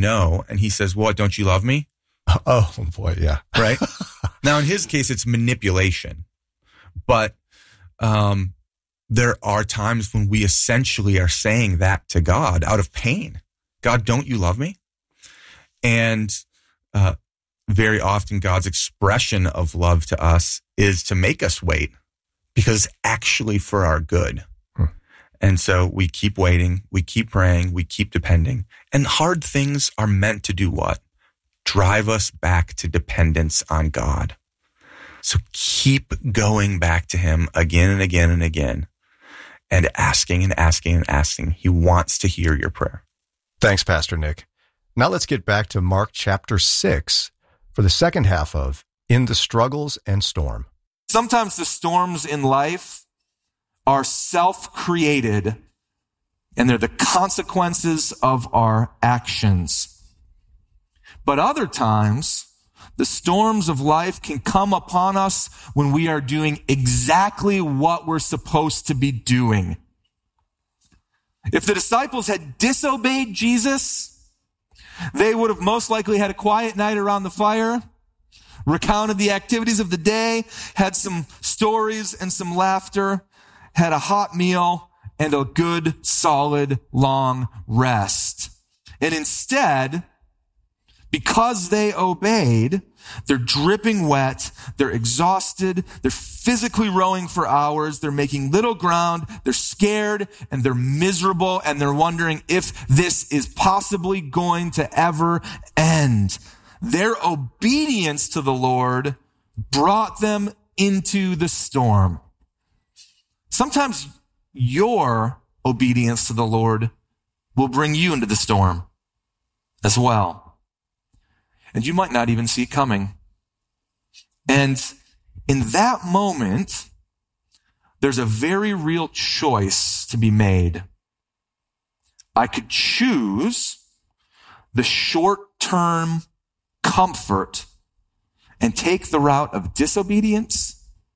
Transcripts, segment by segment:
no. And he says, what, don't you love me? Oh, boy, yeah. Right? Now, in his case, it's manipulation. But there are times when we essentially are saying that to God out of pain. God, don't you love me? And very often God's expression of love to us is to make us wait because it's actually for our good. And so we keep waiting, we keep praying, we keep depending. And hard things are meant to do what? Drive us back to dependence on God. So keep going back to him again and again and again and asking and asking and asking. He wants to hear your prayer. Thanks, Pastor Nick. Now let's get back to Mark chapter 6 for the second half of In the Struggles and Storm. Sometimes the storms in life are self-created, and they're the consequences of our actions. But other times, the storms of life can come upon us when we are doing exactly what we're supposed to be doing. If the disciples had disobeyed Jesus, they would have most likely had a quiet night around the fire, recounted the activities of the day, had some stories and some laughter, had a hot meal, and a good, solid, long rest. And instead, because they obeyed, they're dripping wet, they're exhausted, they're physically rowing for hours, they're making little ground, they're scared, and they're miserable, and they're wondering if this is possibly going to ever end. Their obedience to the Lord brought them into the storm. Sometimes your obedience to the Lord will bring you into the storm as well. And you might not even see it coming. And in that moment, there's a very real choice to be made. I could choose the short-term comfort and take the route of disobedience,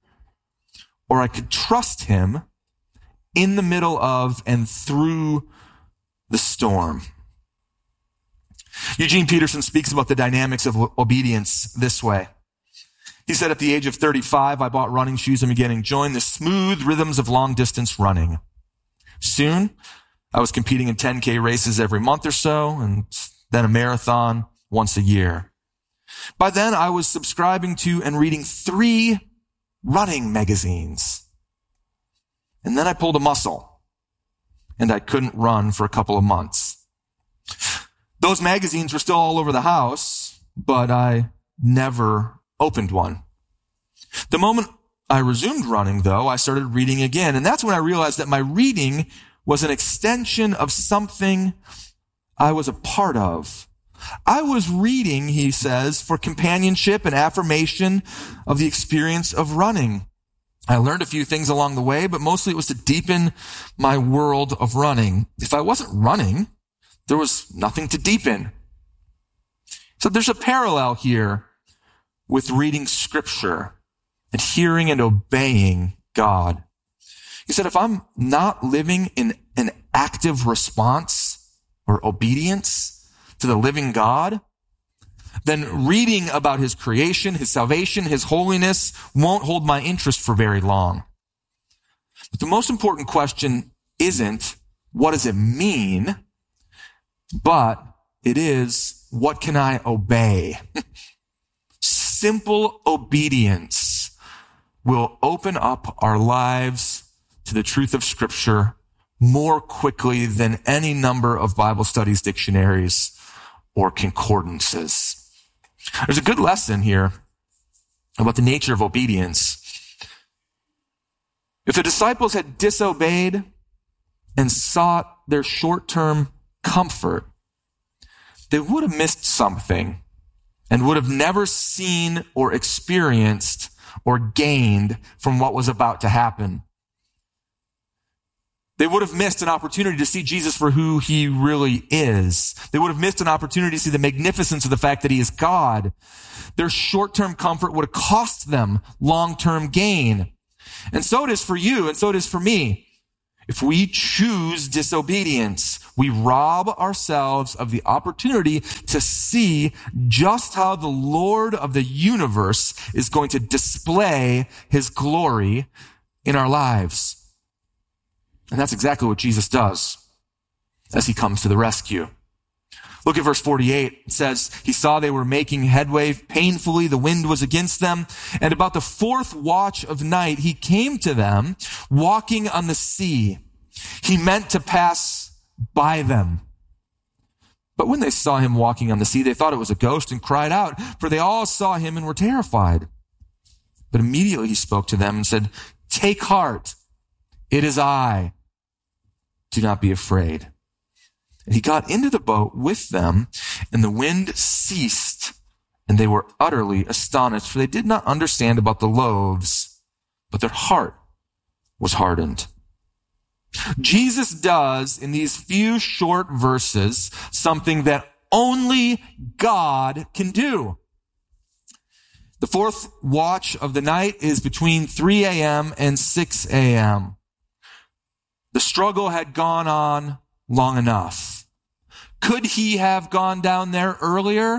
or I could trust him in the middle of and through the storm. Eugene Peterson speaks about the dynamics of obedience this way. He said, at the age of 35, I bought running shoes and began enjoying the smooth rhythms of long-distance running. Soon, I was competing in 10K races every month or so, and then a marathon once a year. By then, I was subscribing to and reading 3 running magazines. And then I pulled a muscle, and I couldn't run for a couple of months. Those magazines were still all over the house, but I never opened one. The moment I resumed running, though, I started reading again, and that's when I realized that my reading was an extension of something I was a part of. I was reading, he says, for companionship and affirmation of the experience of running. I learned a few things along the way, but mostly it was to deepen my world of running. If I wasn't running, there was nothing to deepen. So there's a parallel here with reading scripture and hearing and obeying God. He said, if I'm not living in an active response or obedience to the living God, then reading about his creation, his salvation, his holiness won't hold my interest for very long. But the most important question isn't, what does it mean? But it is, what can I obey? Simple obedience will open up our lives to the truth of Scripture more quickly than any number of Bible studies, dictionaries, or concordances. There's a good lesson here about the nature of obedience. If the disciples had disobeyed and sought their short-term comfort, they would have missed something and would have never seen or experienced or gained from what was about to happen. They would have missed an opportunity to see Jesus for who he really is. They would have missed an opportunity to see the magnificence of the fact that he is God. Their short-term comfort would have cost them long-term gain. And so it is for you, and so it is for me. If we choose disobedience, we rob ourselves of the opportunity to see just how the Lord of the universe is going to display his glory in our lives. And that's exactly what Jesus does as he comes to the rescue. Look at verse 48. It says, he saw they were making headway painfully. The wind was against them. And about the fourth watch of night, he came to them walking on the sea. He meant to pass by them. But when they saw him walking on the sea, they thought it was a ghost and cried out, for they all saw him and were terrified. But immediately he spoke to them and said, "Take heart. It is I. Do not be afraid." And he got into the boat with them, and the wind ceased, and they were utterly astonished, for they did not understand about the loaves, but their heart was hardened. Jesus does, in these few short verses, something that only God can do. The fourth watch of the night is between 3 a.m. and 6 a.m. The struggle had gone on long enough. Could he have gone down there earlier?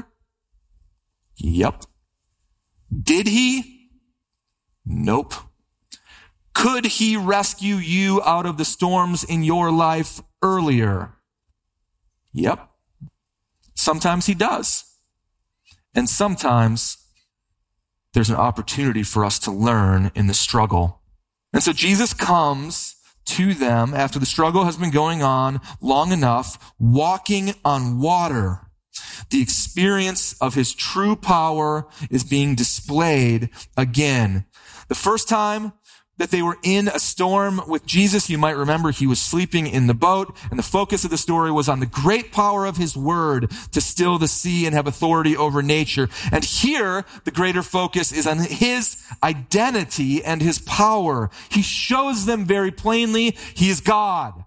Yep. Did he? Nope. Could he rescue you out of the storms in your life earlier? Yep. Sometimes he does. And sometimes there's an opportunity for us to learn in the struggle. And so Jesus comes to them after the struggle has been going on long enough, walking on water. The experience of his true power is being displayed again. The first time that they were in a storm with Jesus, you might remember he was sleeping in the boat, and the focus of the story was on the great power of his word to still the sea and have authority over nature. And here, the greater focus is on his identity and his power. He shows them very plainly he is God.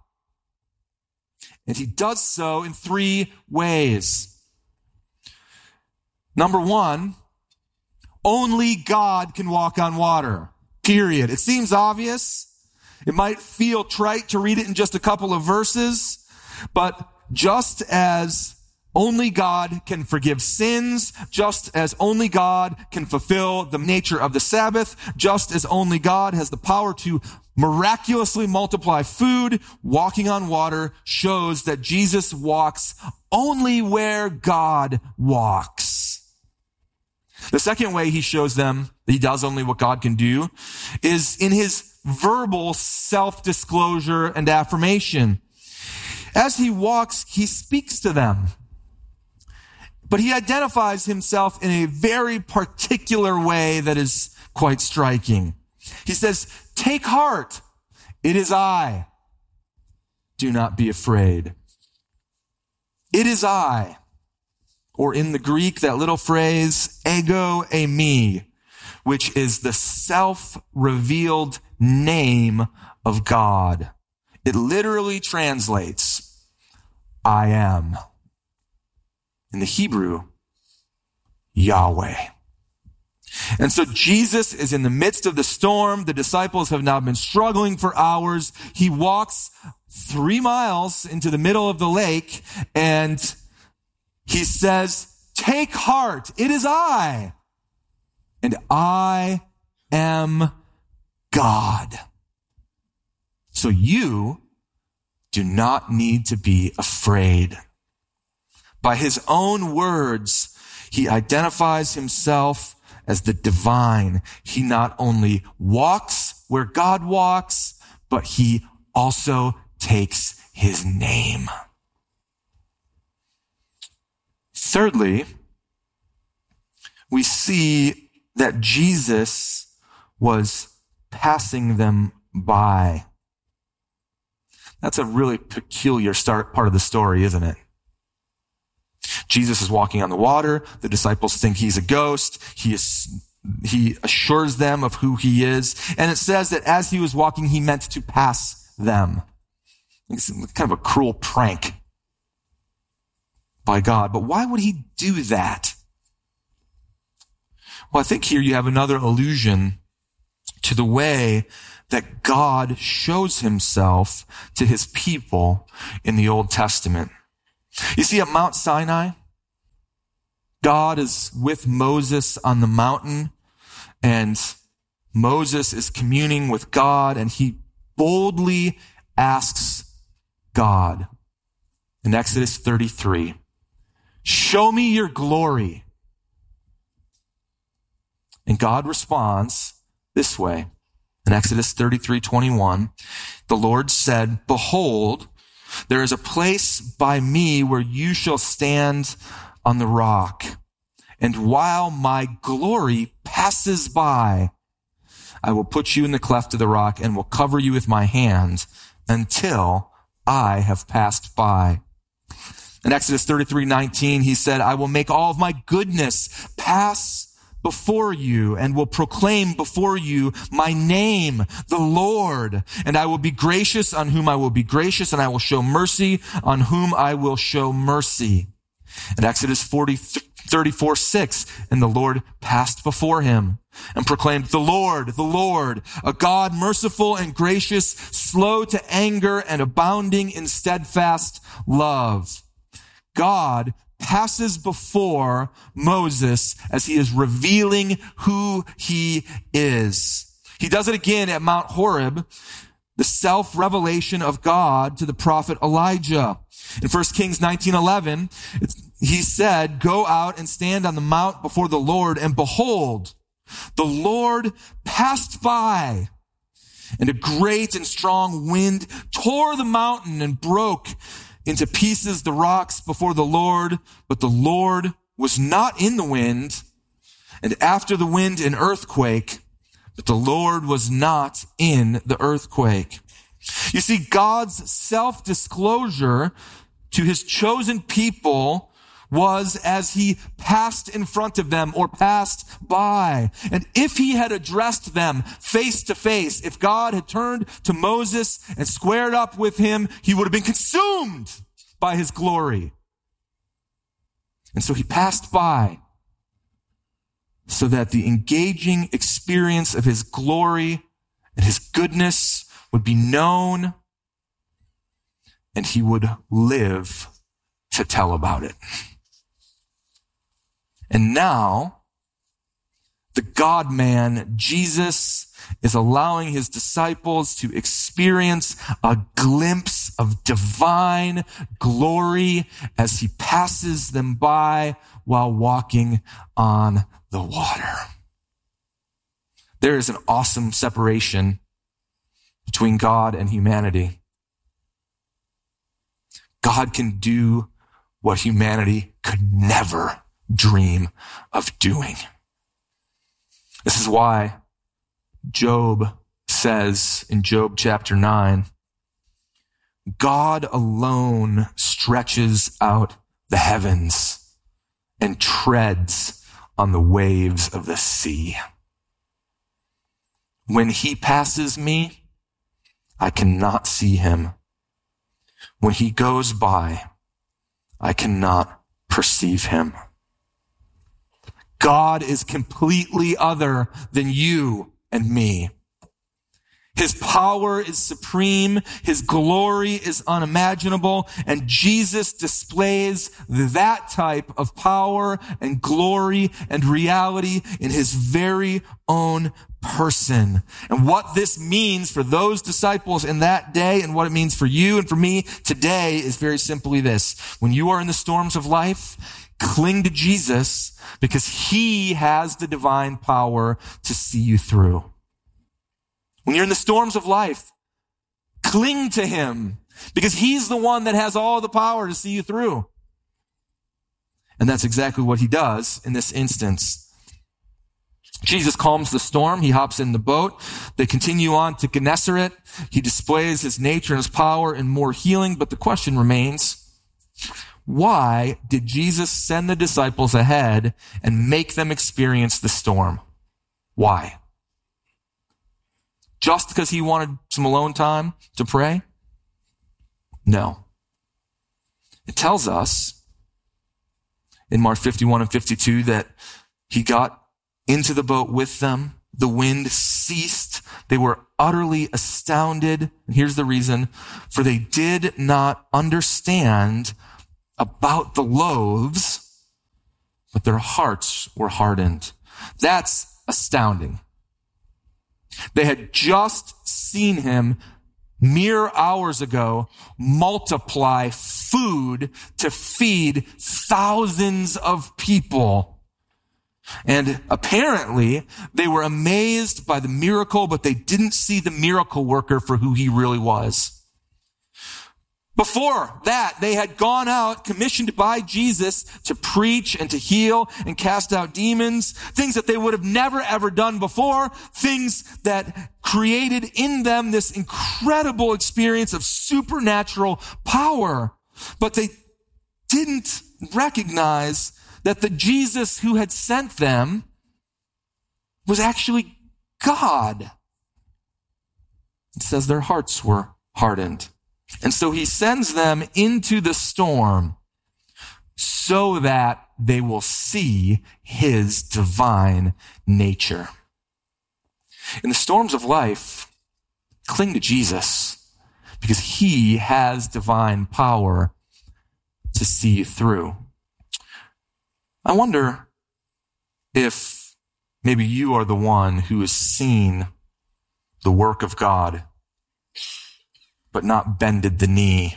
And he does so in 3 ways. Number 1, only God can walk on water. Period. It seems obvious. It might feel trite to read it in just a couple of verses, but just as only God can forgive sins, just as only God can fulfill the nature of the Sabbath, just as only God has the power to miraculously multiply food, walking on water shows that Jesus walks only where God walks. The second way he shows them that he does only what God can do is in his verbal self-disclosure and affirmation. As he walks, he speaks to them. But he identifies himself in a very particular way that is quite striking. He says, "Take heart. It is I. Do not be afraid." It is I. Or in the Greek, that little phrase, ego eimi, which is the self-revealed name of God. It literally translates, I am. In the Hebrew, Yahweh. And so Jesus is in the midst of the storm. The disciples have now been struggling for hours. He walks 3 miles into the middle of the lake, and he says, "Take heart, it is I, and I am God." So you do not need to be afraid. By his own words, he identifies himself as the divine. He not only walks where God walks, but he also takes his name. Thirdly, we see that Jesus was passing them by. That's a really peculiar part of the story, isn't it? Jesus is walking on the water. The disciples think he's a ghost. He assures them of who he is. And it says that as he was walking, he meant to pass them. It's kind of a cruel prank by God. But why would he do that? Well, I think here you have another allusion to the way that God shows himself to his people in the Old Testament. You see, at Mount Sinai, God is with Moses on the mountain, and Moses is communing with God, and he boldly asks God in Exodus 33, "Show me your glory." And God responds this way. In Exodus 33:21, the Lord said, "Behold, there is a place by me where you shall stand on the rock. And while my glory passes by, I will put you in the cleft of the rock and will cover you with my hand until I have passed by." In Exodus 33:19, he said, "I will make all of my goodness pass before you and will proclaim before you my name, the Lord. And I will be gracious on whom I will be gracious, and I will show mercy on whom I will show mercy." In Exodus 34:6, and the Lord passed before him and proclaimed, the Lord, a God merciful and gracious, slow to anger and abounding in steadfast love. God passes before Moses as he is revealing who he is. He does it again at Mount Horeb, the self-revelation of God to the prophet Elijah. In 1 Kings 19:11, he said, "Go out and stand on the mount before the Lord, and behold, the Lord passed by, and a great and strong wind tore the mountain and broke into pieces the rocks before the Lord, but the Lord was not in the wind, and after the wind an earthquake, but the Lord was not in the earthquake." You see, God's self-disclosure to his chosen people was as he passed in front of them or passed by. And if he had addressed them face to face, if God had turned to Moses and squared up with him, he would have been consumed by his glory. And so he passed by so that the engaging experience of his glory and his goodness would be known, and he would live to tell about it. And now, the God-man, Jesus, is allowing his disciples to experience a glimpse of divine glory as he passes them by while walking on the water. There is an awesome separation between God and humanity. God can do what humanity could never dream of doing. This is why Job says in Job chapter 9, God alone stretches out the heavens and treads on the waves of the sea. When he passes me, I cannot see him. When he goes by, I cannot perceive him. God is completely other than you and me. His power is supreme. His glory is unimaginable. And Jesus displays that type of power and glory and reality in his very own person. And what this means for those disciples in that day and what it means for you and for me today is very simply this. When you are in the storms of life, cling to Jesus because he has the divine power to see you through. When you're in the storms of life, cling to him because he's the one that has all the power to see you through. And that's exactly what he does in this instance. Jesus calms the storm. He hops in the boat. They continue on to Gennesaret. He displays his nature and his power in more healing. But the question remains, why did Jesus send the disciples ahead and make them experience the storm? Why? Just because he wanted some alone time to pray? No. It tells us in Mark 51 and 52 that he got into the boat with them. The wind ceased They were utterly astounded. And here's the reason: for they did not understand about the loaves, but their hearts were hardened. That's astounding. They had just seen him mere hours ago multiply food to feed thousands of people. And apparently they were amazed by the miracle, but they didn't see the miracle worker for who he really was. Before that, they had gone out commissioned by Jesus to preach and to heal and cast out demons, things that they would have never ever done before, things that created in them this incredible experience of supernatural power. But they didn't recognize that the Jesus who had sent them was actually God. It says their hearts were hardened. And so he sends them into the storm so that they will see his divine nature. In the storms of life, cling to Jesus because he has divine power to see you through. I wonder if maybe you are the one who has seen the work of God but not bended the knee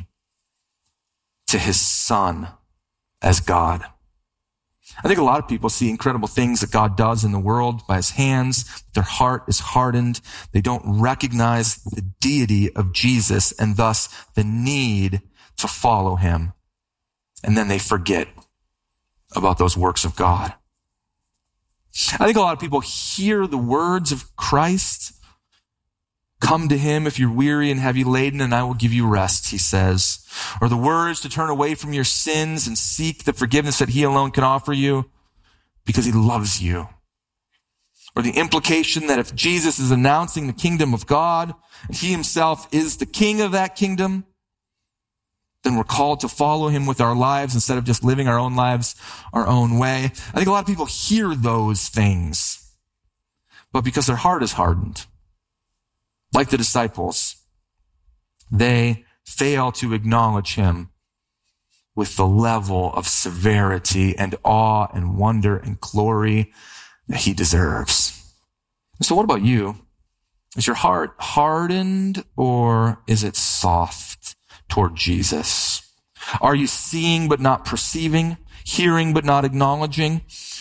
to his son as God. I think a lot of people see incredible things that God does in the world by his hands. Their heart is hardened. They don't recognize the deity of Jesus and thus the need to follow him. And then they forget about those works of God. I think a lot of people hear the words of Christ. Come to him if you're weary and heavy laden, and I will give you rest, he says. Or the words to turn away from your sins and seek the forgiveness that he alone can offer you because he loves you. Or the implication that if Jesus is announcing the kingdom of God and he himself is the king of that kingdom, then we're called to follow him with our lives instead of just living our own lives our own way. I think a lot of people hear those things, but because their heart is hardened, like the disciples, they fail to acknowledge him with the level of severity and awe and wonder and glory that he deserves. So what about you? Is your heart hardened or is it soft toward Jesus? Are you seeing but not perceiving, hearing but not acknowledging?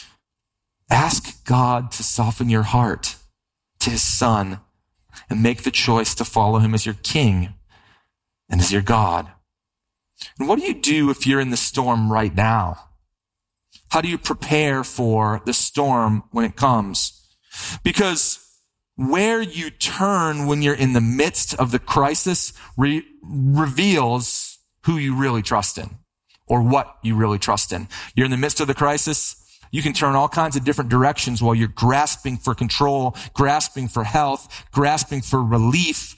Ask God to soften your heart to his son and make the choice to follow him as your king and as your God. And what do you do if you're in the storm right now? How do you prepare for the storm when it comes? Because where you turn when you're in the midst of the crisis reveals who you really trust in or what you really trust in. You're in the midst of the crisis. You can turn all kinds of different directions while you're grasping for control, grasping for health, grasping for relief.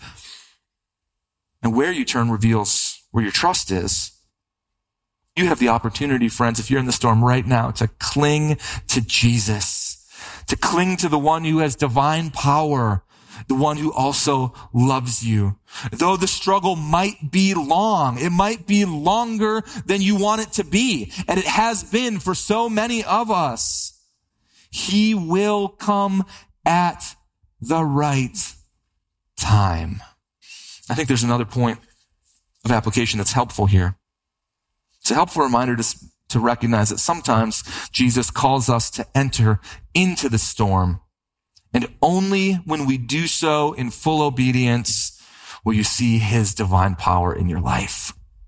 And where you turn reveals where your trust is. You have the opportunity, friends, if you're in the storm right now, to cling to Jesus, to cling to the one who has divine power, the one who also loves you. Though the struggle might be long, it might be longer than you want it to be, and it has been for so many of us. He will come at the right time. I think there's another point of application that's helpful here. It's a helpful reminder to recognize that sometimes Jesus calls us to enter into the storm. And only when we do so in full obedience will you see his divine power in your life.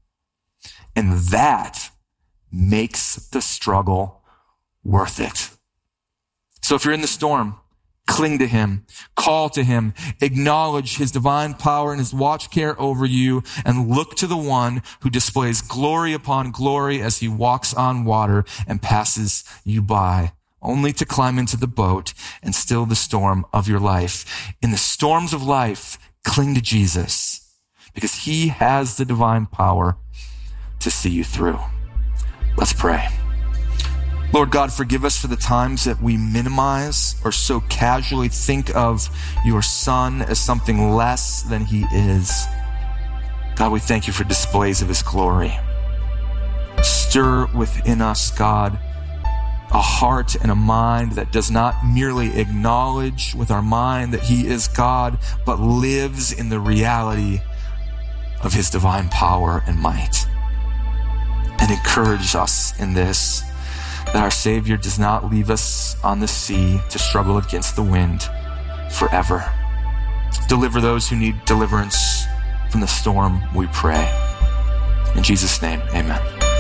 And that makes the struggle worth it. So if you're in the storm, cling to him, call to him, acknowledge his divine power and his watch care over you, and look to the one who displays glory upon glory as he walks on water and passes you by, only to climb into the boat and still the storm of your life. In the storms of life, cling to Jesus because he has the divine power to see you through. Let's pray. Lord God, forgive us for the times that we minimize or so casually think of your Son as something less than he is. God, we thank you for displays of his glory. Stir within us, God, a heart and a mind that does not merely acknowledge with our mind that he is God, but lives in the reality of his divine power and might. And encourage us in this, that our Savior does not leave us on the sea to struggle against the wind forever. Deliver those who need deliverance from the storm, we pray. In Jesus' name, amen.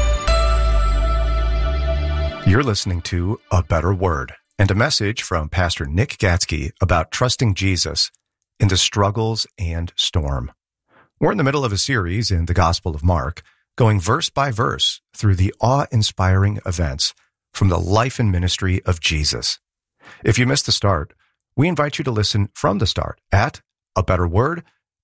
You're listening to A Better Word and a message from Pastor Nick Gatzke about trusting Jesus in the struggles and storm. We're in the middle of a series in the Gospel of Mark, going verse by verse through the awe-inspiring events from the life and ministry of Jesus. If you missed the start, we invite you to listen from the start at abetterword.org.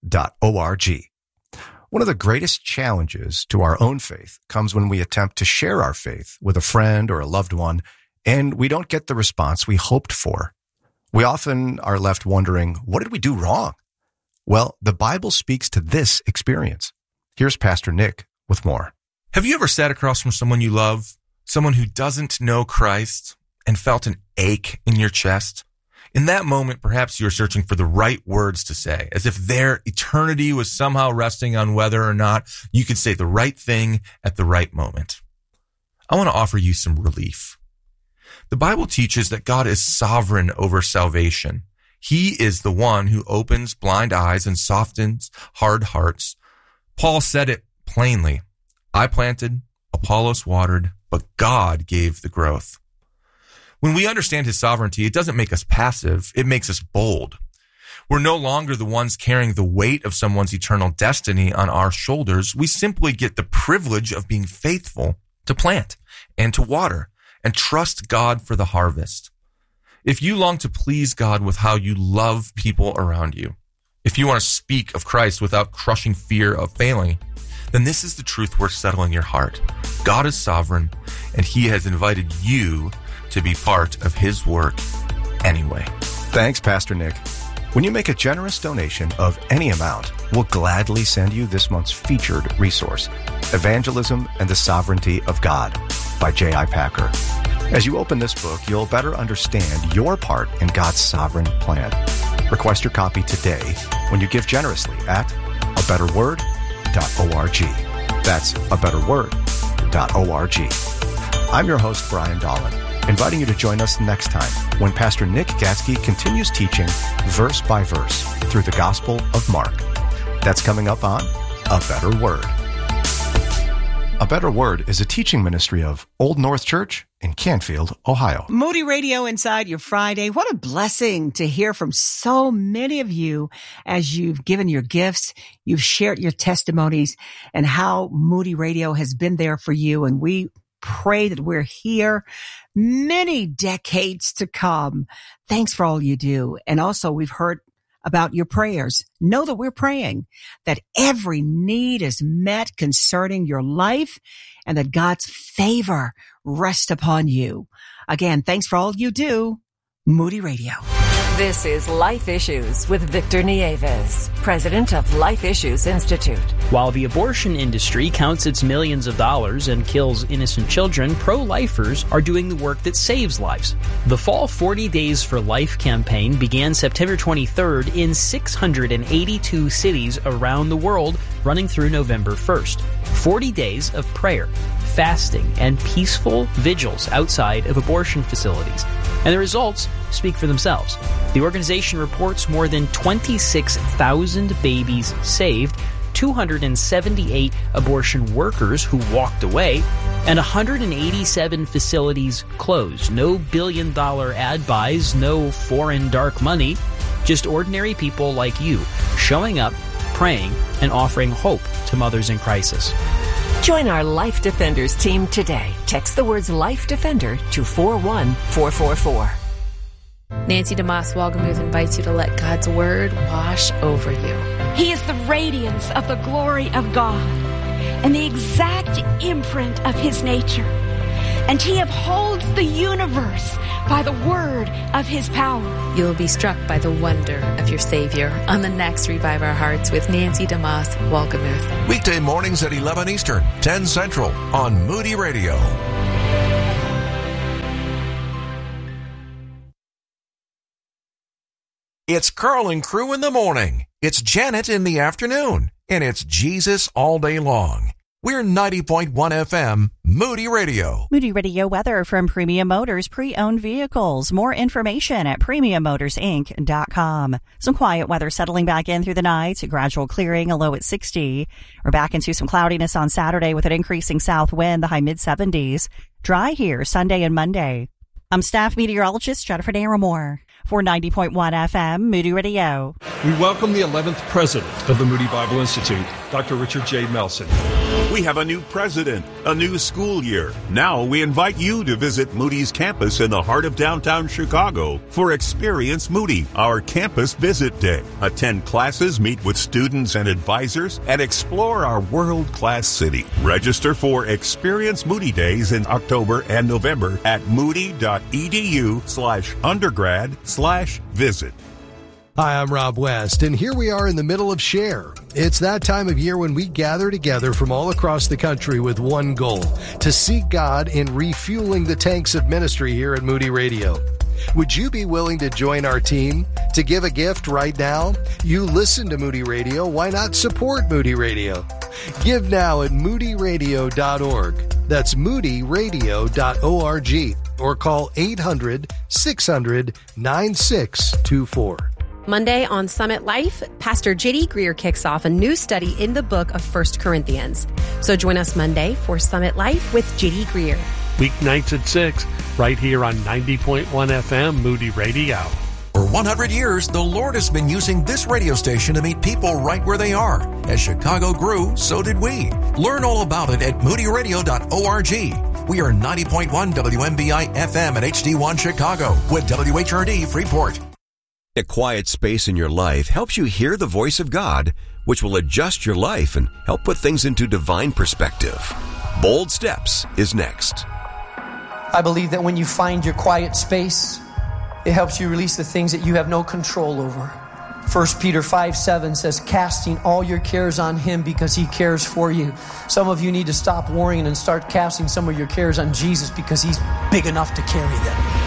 One of the greatest challenges to our own faith comes when we attempt to share our faith with a friend or a loved one, and we don't get the response we hoped for. We often are left wondering, what did we do wrong? Well, the Bible speaks to this experience. Here's Pastor Nick with more. Have you ever sat across from someone you love, someone who doesn't know Christ, and felt an ache in your chest? In that moment, perhaps you're searching for the right words to say, as if their eternity was somehow resting on whether or not you could say the right thing at the right moment. I want to offer you some relief. The Bible teaches that God is sovereign over salvation. He is the one who opens blind eyes and softens hard hearts. Paul said it plainly. I planted, Apollos watered, but God gave the growth. When we understand his sovereignty, it doesn't make us passive. It makes us bold. We're no longer the ones carrying the weight of someone's eternal destiny on our shoulders. We simply get the privilege of being faithful to plant and to water and trust God for the harvest. If you long to please God with how you love people around you, if you want to speak of Christ without crushing fear of failing, then this is the truth worth settling in your heart. God is sovereign, and he has invited you to be part of his work anyway. Thanks, Pastor Nick. When you make a generous donation of any amount, we'll gladly send you this month's featured resource, Evangelism and the Sovereignty of God by J.I. Packer. As you open this book, you'll better understand your part in God's sovereign plan. Request your copy today when you give generously at abetterword.org. That's abetterword.org. I'm your host, Brian Dolan, inviting you to join us next time when Pastor Nick Gatzke continues teaching verse by verse through the Gospel of Mark. That's coming up on A Better Word. A Better Word is a teaching ministry of Old North Church in Canfield, Ohio. Moody Radio inside your Friday. What a blessing to hear from so many of you as you've given your gifts, you've shared your testimonies, and how Moody Radio has been there for you. And we pray that we're here many decades to come. Thanks for all you do. And also, we've heard about your prayers. Know that we're praying that every need is met concerning your life and that God's favor rests upon you. Again, thanks for all you do. Moody Radio. This is Life Issues with Victor Nieves, president of Life Issues Institute. While the abortion industry counts its millions of dollars and kills innocent children, pro-lifers are doing the work that saves lives. The Fall 40 Days for Life campaign began September 23rd in 682 cities around the world, running through November 1st. 40 days of prayer, fasting, and peaceful vigils outside of abortion facilities. And the results speak for themselves. The organization reports more than 26,000 babies saved, 278 abortion workers who walked away, and 187 facilities closed. No billion-dollar ad buys, no foreign dark money, just ordinary people like you showing up, praying, and offering hope to mothers in crisis. Join our Life Defenders team today. Text the words Life Defender to 41444. Nancy DeMoss Walgamuth invites you to let God's Word wash over you. He is the radiance of the glory of God and the exact imprint of His nature. and he upholds the universe by the word of his power. You'll be struck by the wonder of your Savior on the next Revive Our Hearts with Nancy DeMoss Wolgemuth. Weekday mornings at 11 Eastern, 10 Central on Moody Radio. It's Carl and Crew in the morning. It's Janet in the afternoon. And it's Jesus all day long. We're 90.1 FM, Moody Radio. Moody Radio weather from Premium Motors Pre-Owned Vehicles. More information at PremiumMotorsInc.com. Some quiet weather settling back in through the night. Gradual clearing, a low at 60. We're back into some cloudiness on Saturday with an increasing south wind, the high mid-70s. Dry here Sunday and Monday. I'm staff meteorologist Jennifer Naramore for 90.1 FM, Moody Radio. We welcome the 11th president of the Moody Bible Institute, Dr. Richard J. Melson. We have a new president, a new school year. Now we invite you to visit Moody's campus in the heart of downtown Chicago for Experience Moody, our campus visit day. Attend classes, meet with students and advisors, and explore our world-class city. Register for Experience Moody Days in October and November at moody.edu/undergrad/visit. Hi, I'm Rob West, and here we are in the middle of Share. It's that time of year when we gather together from all across the country with one goal, to seek God in refueling the tanks of ministry here at Moody Radio. Would you be willing to join our team? To give a gift right now? You listen to Moody Radio, why not support Moody Radio? Give now at moodyradio.org. That's moodyradio.org. Or call 800-600-9624. Monday on Summit Life, Pastor J.D. Greer kicks off a new study in the book of 1 Corinthians. So join us Monday for Summit Life with J.D. Greer. Weeknights at 6, right here on 90.1 FM, Moody Radio. For 100 years, the Lord has been using this radio station to meet people right where they are. As Chicago grew, so did we. Learn all about it at moodyradio.org. We are 90.1 WMBI FM at HD1 Chicago with WHRD Freeport. A quiet space in your life helps you hear the voice of God, which will adjust your life and help put things into divine perspective. Bold Steps is next. I believe that when you find your quiet space, it helps you release the things that you have no control over. 1 Peter 5:7 says, casting all your cares on him because he cares for you. Some of you need to stop worrying and start casting some of your cares on Jesus because he's big enough to carry them.